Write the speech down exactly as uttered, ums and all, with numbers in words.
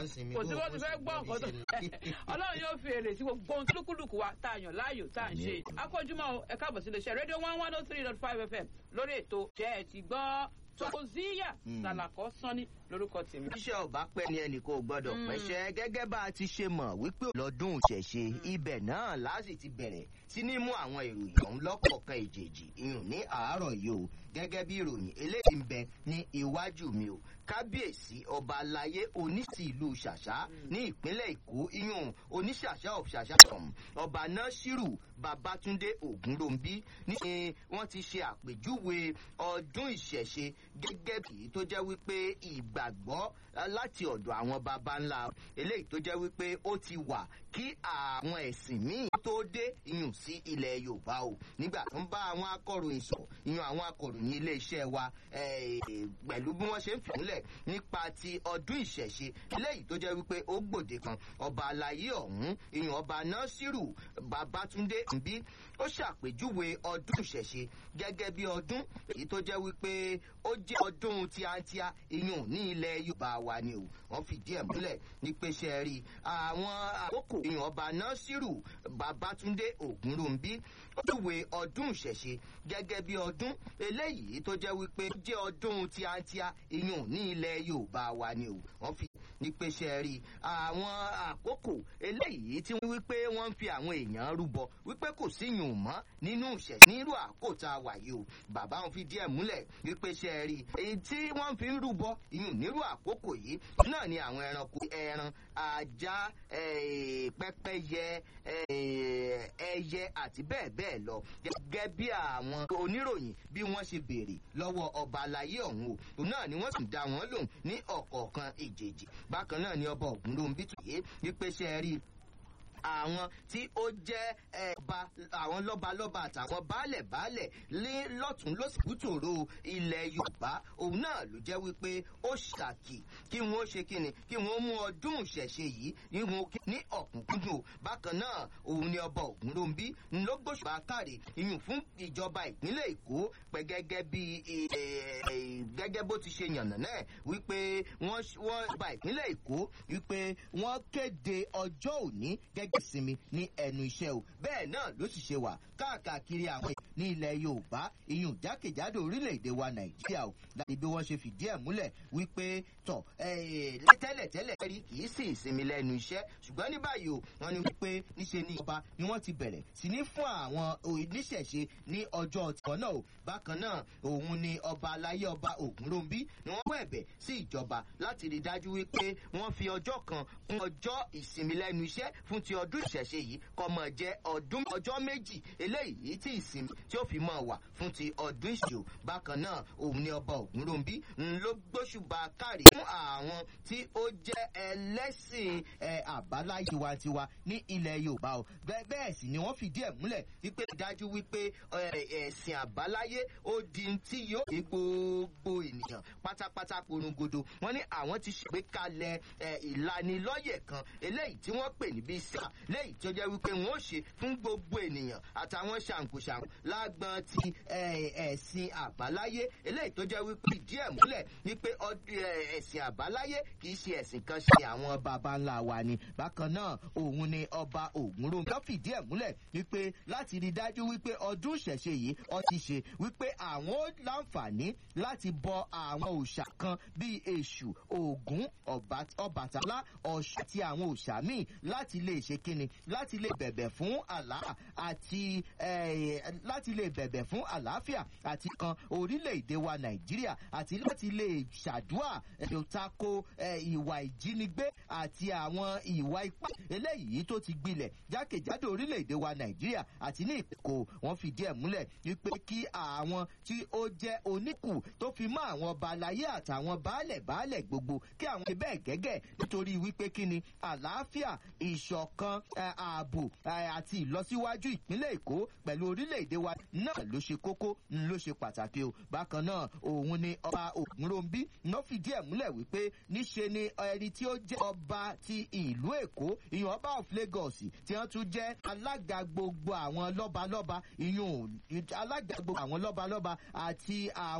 kò sí wọ́n ti fẹ́ gbọ́ nǹkan tó ọlọ́run yóò fi èrè sí gbogbo ohun lúkúlùkù wa tá a yàn láàyò tá a ń ṣe akójúmọ́ ẹ káàbọ̀ sí iléeṣẹ́ rédíò one one oh three dot five f m lórí ètò jẹ́ ẹ ti gbọ́ Fauziya Salako Sanni lórúkọ tèmi. iṣẹ́ ọba pẹ́ ni ẹnì kò gbọ́dọ̀ pẹ́ṣẹ́ gẹ́gẹ́ bá a ti ṣe mọ̀ wípé lọ́dún ìṣẹ̀ṣe ibẹ̀ náà láti ti bẹ̀rẹ̀ sí ní mú àwọn ìròyìn ọ̀hún lọ́kọ̀ọ̀kan ìjèjì ìyún ní àárọ̀ yìí o gẹ́gẹ́ bí ìròyìn eléyìí ń bẹ ní iwájú mi o kábíyèsí ọba aláyé onísì ìlú ṣàṣà ní ìpínlẹ̀ èkó ìyún oníṣàṣà of ṣàṣà ọba nasiru babatunde ogunrombi ní wọ́n ti ṣe àpèjúwe ọdún ìṣẹ̀ṣe gẹ́gẹ́ bí tó jẹ́ wípé ìgbàgbọ́ láti ọ̀dọ̀ àwọn baba ńlá eléyìí tó jẹ́ wípé ó ti wà kí àwọn ẹ̀sìn míì tó dé ìyún sí ilẹ̀ yorùbá o nígbà tó ń bá àwọn akọ̀ròyìn sọ ìyún àwọn akọ̀ròyìn iléeṣẹ́ wa pẹ̀lú bí wọ́n ṣe ń fìmúlẹ̀ nípa ti ọdún ìṣẹ̀ṣe eléyìí tó jẹ́ wípé ó gbòde kan ọba aláyé ọ̀hún ìyún ọba nasiru babatunde nbí ó ṣàpèjúwe ọdún ìṣẹ̀ṣe gẹ́gẹ́ bí ọdún èyí tó jẹ́ wípé ó jẹ́ ọdún tíátíá ìyún ní ilẹ̀ yorùbá wa ni o wọ́n fìdí ẹ̀ múlẹ̀ ní pé ṣe rí àwọn àkókò ìyún ọba nasiru babatunde ogunrombi ó júwe ọdún ìṣẹ̀ṣe gẹ́gẹ́ bí ọdún eléyìí tó jẹ́ wípé ó jẹ́ ọdún tíátíá ìyún ní ilẹ̀ yorùbá wa ni o wọ́n fi ní pé ṣe rí àwọn àkókò eléyìí tí wọ́n wípé wọ́n ń fi àwọn èèyàn rúbọ wípé kò sí yùn mọ́ nínú ìṣẹ̀ṣe nírú àkótá wà yìí o bàbá wọn fi díẹ̀ múlẹ̀ wípé ṣe rí èyí tí wọ́n fi ń rúbọ ìyún nírú àkókò yìí náà ni àwọn ẹranko ẹran ajá pẹ́pẹ́yẹ ẹyẹ àti bẹ́ẹ̀ bẹ́ẹ̀ lọ gẹ́gẹ́ bí àwọn oníròyìn bí wọ́n ṣe béèrè lọ́wọ́ ọba aláyé ọ̀hún o náà ni wọ́n sì dá wọn lóhùn ní ọ̀kọ̀ọ̀kan ìjèjì bákan náà ni ọba ògúnlóhùn bítúyé wípé ṣe rí àwọn tí ó jẹ́ ẹ̀ba àwọn lọ́balọ́ba àtàwọn baálẹ̀ baálẹ̀ ní lọ́tún lọ́sibútòrò ilẹ̀ yorùbá òun náà ló jẹ́ wípé ó ṣàkì kí wọ́n ṣe kíni kí wọ́n mú ọdún ìṣẹ̀ṣe yìí ní ọ̀kúnkúndùn bákan náà òun ni ọba ògúnròmbí ló gbóṣùbà káre ìyún fún ìjọba ìpínlẹ̀ èkó pẹ̀ gẹ́gẹ́ bí gẹ́gẹ́ bó ti ṣe yànnà náà wípé wọ́n ọba ìpínlẹ̀ èkó wípé wọ́n kéde ọjọ́ òní gẹ́gẹ́ ìsinmi ní ẹnu iṣẹ́ o bẹ́ẹ̀ náà ló sì ṣe wà káàkiri àwọn ní ilẹ̀ yorùbá ìyún jákèjádò orílẹ̀-èdè wa nàìjíríà o láti bí wọ́n ṣe fìdí ẹ̀ múlẹ̀ wípé tọ̀ tẹ́lẹ̀tẹ́lẹ̀ rí kì í sì ìsinmi lẹ́nu iṣẹ́ ṣùgbọ́n ní báyìí o wọ́n ní wípé níṣe ní ọba ni wọ́n ti bẹ̀rẹ̀ sí ní fún àwọn oníṣẹ̀ṣe ní ọjọ́ tiwọn náà o bákan náà òun ni ọba aláyé ọba ògúnròmbí ni wọ́n wọ ẹ̀bẹ̀ sí ìjọba láti rí dájú wípé wọ́n fi ọjọ́ kan kún ọjọ́ ìsinmi lẹ́nu iṣẹ́ fún ti ọdún ìṣẹ̀ṣe yìí kọ́ mọ̀ jẹ́ ọdún ọjọ́ méjì eléyìí tí ìsinmi tí ó fi mọ̀ wà fún ti ọdún ìṣòro bákan náà òun ni ọba ògúnròmbí ló gbóṣùbà káre fún àwọn tí ó jẹ́ ẹlẹ́sìn àbáláyé tiwantiwa ní ilẹ̀ yorùbá o bẹ́ẹ̀ sì ni wọ́n fìdí ẹ̀ múlẹ̀ wípé dájú wípé ẹ̀sìn àbáláyé ó di tí yóò ní gbogbo ènìyàn pátápátá porongodo wọ́n ní àwọn ti ṣègbékalẹ̀ ìlanilọ́yẹ̀ kan eléyìí tí wọ́n pè ní bíi sáà lẹ́yìn tó jẹ́ wípé wọ́n ó ṣe fún gbogbo ènìyàn àtàwọn ṣàǹkóṣàǹkó lágbọ́n ti ẹ̀sìn àbáláyé eléyìí tó jẹ́ wípé ìdí ẹ̀ múlẹ̀ wípé ẹ̀sìn àbáláyé kì í ṣe ẹ̀sìn kan ṣe àwọn baba ńlá wa ni bákan náà òun ni ọba ògúnròmbí ló fìdí ẹ̀ múlẹ̀ wípé láti rí dájú wípé ọdún ìṣẹ̀ṣe yìí ó ti ṣe wípé àwọn ó láǹfààní láti bọ àwọn òòṣà kan bíi èṣù ògún ọbàtálá ọ̀ṣun àti àwọn òòṣà míì láti lè ṣe kíni láti lè bẹ̀bẹ̀ fún àlàáfíà àti láti lè bẹ̀bẹ̀ fún àlàáfíà àti kan orílẹ̀-èdè wa nàìjíríà àti láti lè ṣàdúà ẹ̀dọ̀ tako ìwà ìjínigbé àti àwọn ìwà ipá eléyìí tó ti gbilẹ̀ jákèjádò orílẹ̀-èdè wa nàìjíríà àti ní ìkó wọn fìdí ẹ̀ múlẹ̀ wípé kí àwọn tí ó jẹ́ oníkù tó fi mọ́ àwọn ọba aláyé àtàwọn baálẹ̀ baálẹ̀ gbogbo kí àwọn bẹ́ẹ̀ gẹ́gẹ́ nítorí wípé kí ni àlàáfíà ìṣọ̀kan ààbò àti ìlọsíwájú ìpínlẹ̀ èkó pẹ̀lú orílẹ̀-èdè wa náà ló ṣe kókó ló ṣe pàtàkì o bákan náà òun ni ọba ògúnròmbí ló fìdí ẹ̀ múlẹ̀ wípé níṣe ni ẹni tí ó jẹ́ ọba ti ìlú èkó ìyún ọba of lagos tí wọ́n tún jẹ́ alága gbogbo àwọn lọ́balọ́ba ìyún alága gbogbo àwọn lọ́balọ́ba àti àwọn.